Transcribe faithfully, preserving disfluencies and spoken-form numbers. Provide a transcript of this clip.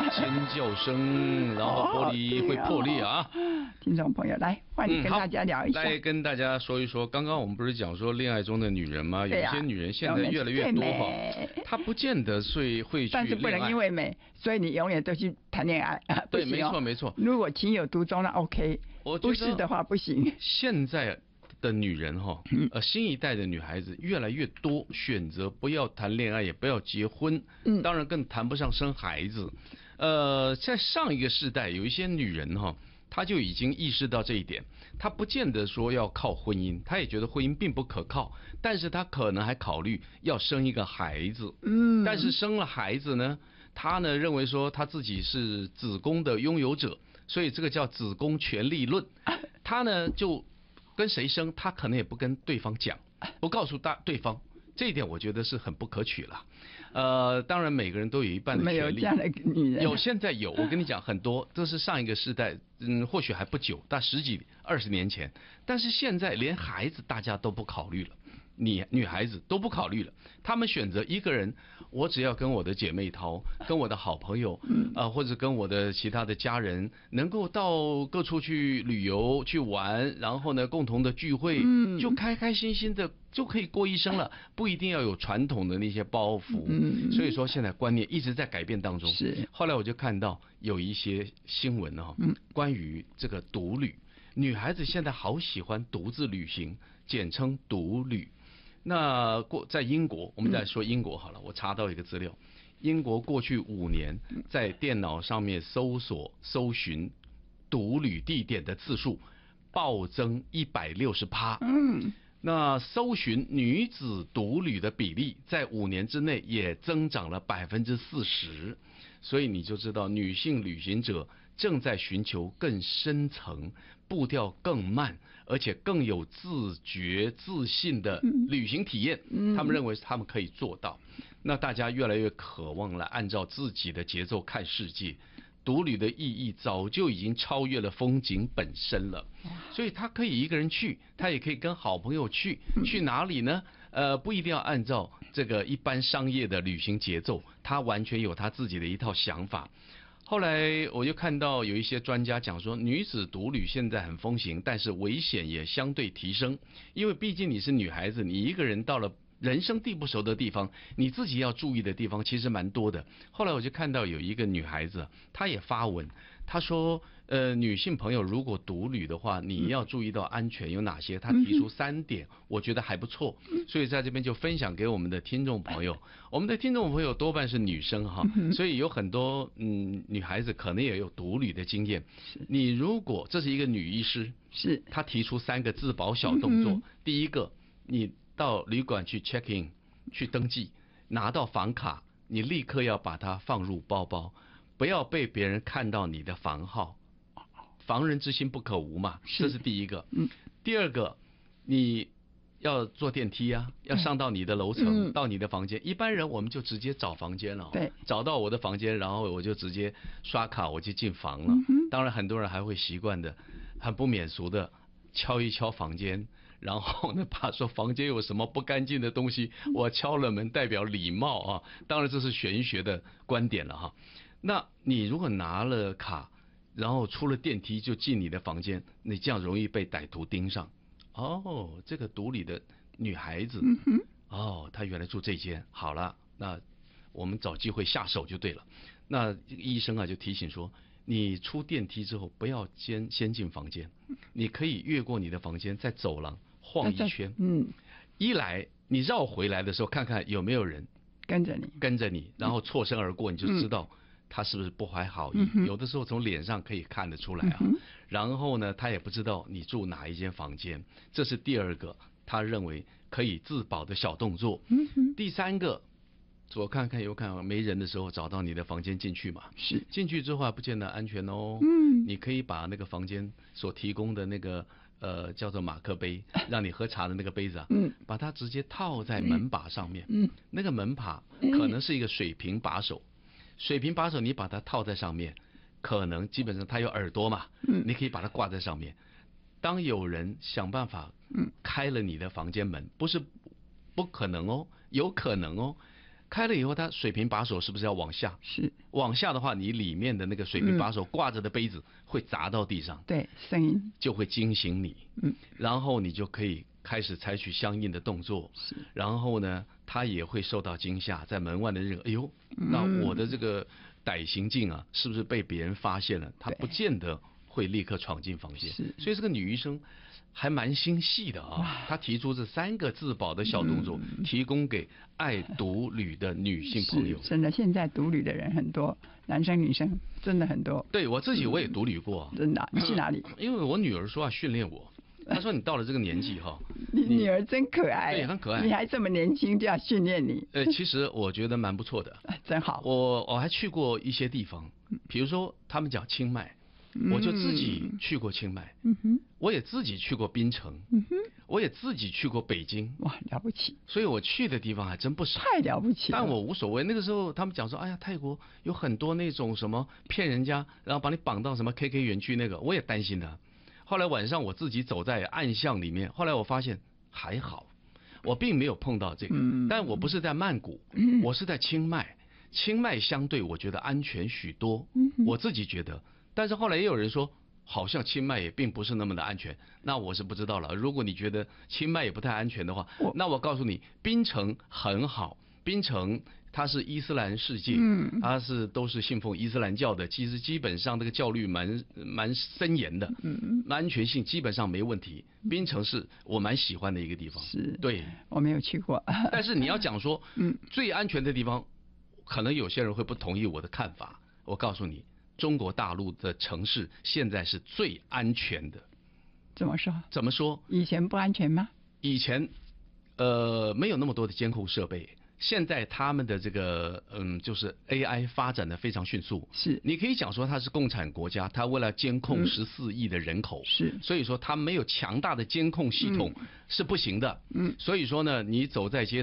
尖叫声，然后玻璃会破裂啊！ 听众朋友，来换你跟大家聊一下。 嗯、来跟大家说一说，刚刚我们不是讲说恋爱中的女人吗？有些女人现在越来越多哈，她不见得会会去恋爱， 但是不能因为美，所以你永远都去谈恋爱啊！ 对，没错没错。 如果情有独钟，那 OK， 不是的话不行。 现在的女人哈，呃，新一代的女孩子越来越多选择不要谈恋爱，也不要结婚，嗯，当然更谈不上生孩子。呃，在上一个世代，有一些女人哈，她就已经意识到这一点，她不见得说要靠婚姻，她也觉得婚姻并不可靠，但是她可能还考虑要生一个孩子，嗯，但是生了孩子呢，她呢认为说她自己是子宫的拥有者，所以这个叫子宫权利论，她呢就跟谁生，他可能也不跟对方讲，不告诉大对方，这一点我觉得是很不可取了。呃，当然每个人都有一半的权利。没有这样的女人。有，现在有，我跟你讲很多，这是上一个世代，嗯，或许还不久，但十几、二十年前，但是现在连孩子大家都不考虑了。你女孩子都不考虑了，她们选择一个人，我只要跟我的姐妹淘、跟我的好朋友，啊、呃，或者跟我的其他的家人，能够到各处去旅游、去玩，然后呢，共同的聚会，就开开心心的就可以过一生了，不一定要有传统的那些包袱。所以说，现在观念一直在改变当中。是。后来我就看到有一些新闻哈、哦，关于这个独旅，女孩子现在好喜欢独自旅行，简称独旅。那过在英国，我们再说英国好了。我查到一个资料，英国过去五年在电脑上面搜索搜寻独旅地点的次数暴增一百六十趴。嗯，那搜寻女子独旅的比例在五年之内也增长了百分之四十。所以你就知道，女性旅行者正在寻求更深层、步调更慢，而且更有自觉、自信的旅行体验。他们认为他们可以做到。那大家越来越渴望来按照自己的节奏看世界。独旅的意义早就已经超越了风景本身了，所以他可以一个人去，他也可以跟好朋友去。去哪里呢？呃，不一定要按照这个一般商业的旅行节奏，他完全有他自己的一套想法。后来我就看到有一些专家讲说，女子独旅现在很风行，但是危险也相对提升，因为毕竟你是女孩子，你一个人到了人生地不熟的地方，你自己要注意的地方其实蛮多的。后来我就看到有一个女孩子，她也发文，她说，呃，女性朋友如果独旅的话，你要注意到安全有哪些？她提出三点，我觉得还不错，所以在这边就分享给我们的听众朋友。我们的听众朋友多半是女生哈，所以有很多嗯女孩子可能也有独旅的经验。你如果这是一个女医师，是她提出三个自保小动作，第一个，你到旅馆去 check in 去登记，拿到房卡，你立刻要把它放入包包，不要被别人看到你的房号，防人之心不可无嘛，这是第一个。嗯，第二个，你要坐电梯啊，要上到你的楼层，嗯、到你的房间。一般人我们就直接找房间了，对，找到我的房间，然后我就直接刷卡，我就进房了。嗯、当然，很多人还会习惯的，很不免俗的敲一敲房间。然后呢，怕说房间有什么不干净的东西，我敲了门代表礼貌啊。当然这是玄学的观点了哈。那你如果拿了卡，然后出了电梯就进你的房间，你这样容易被歹徒盯上。哦，这个独旅的女孩子，哦，她原来住这间，好了，那我们找机会下手就对了。那医生啊就提醒说，你出电梯之后不要先先进房间，你可以越过你的房间，在走廊晃一圈，嗯，一来你绕回来的时候看看有没有人跟着你， 跟着你，然后错身而过，你就知道他是不是不怀好意。嗯、有的时候从脸上可以看得出来啊。嗯、然后呢，他也不知道你住哪一间房间，这是第二个他认为可以自保的小动作。嗯、第三个，左看看右看，没人的时候找到你的房间进去嘛。是进去之后还不见得安全哦。嗯，你可以把那个房间所提供的那个呃叫做马克杯，让你喝茶的那个杯子啊，嗯，把它直接套在门把上面。嗯，那个门把可能是一个水平把手，水平把手你把它套在上面，可能基本上它有耳朵嘛，嗯，你可以把它挂在上面。当有人想办法开了你的房间门，不是不可能哦，有可能哦。 开了以后，它水瓶把手是不是要往下？ 是。 往下的话，你里面的那个水瓶把手挂着的杯子会砸到地上， 对，声音就会惊醒你。 嗯， 然后你就可以开始采取相应的动作。 是。然后呢，他也会受到惊吓，在门外的人，哎呦，那我的这个歹行径啊，是不是被别人发现了？他不见得会立刻闯进房间。 是。 所以这个女医生还蛮心细的啊，她提出这三个自保的小动作，嗯、提供给爱独旅的女性朋友。 真的，现在独旅的人很多，男生女生真的很多。 对我自己我也独旅过。 嗯、真的？你去哪里？ 因为我女儿说要训练我，她说你到了这个年纪哈， 你女儿真可爱， 对，很可爱， 你还这么年轻就要训练你。 呃，其实我觉得蛮不错的， 真好。 我我还去过一些地方，比如说他们讲清迈。我就自己去过清迈， 嗯哼， 我也自己去过槟城， 嗯哼， 我也自己去过北京， 哇，了不起！ 所以我去的地方还真不少， 太了不起了。 但我无所谓。那个时候他们讲说，哎呀，泰国有很多那种什么骗人家，然后把你绑到什么 K K 园区那个，我也担心的。后来晚上我自己走在暗巷里面，后来我发现还好，我并没有碰到这个。嗯、但我不是在曼谷，嗯、我是在清迈，清迈相对我觉得安全许多，嗯、我自己觉得。但是后来也有人说，好像清迈也并不是那么的安全，那我是不知道了。如果你觉得清迈也不太安全的话，那我告诉你，槟城很好。槟城它是伊斯兰世界，嗯，它是都是信奉伊斯兰教的，其实基本上这个教律蛮蛮森严的，嗯，安全性基本上没问题。槟城是我蛮喜欢的一个地方， 是， 对， 我没有去过。 但是你要讲说，嗯，最安全的地方，可能有些人会不同意我的看法。我告诉你。中国大陆的城市现在是最安全的， 怎么说？ 怎么说？ 以前不安全吗？ 以前，呃，没有那么多的监控设备。现在他们的这个，嗯，就是 A I 发展的非常迅速。 是， 你可以讲说它是共产国家，它为了监控十四亿的人口， 是， 所以说它没有强大的监控系统是不行的。嗯，所以说呢，你走在街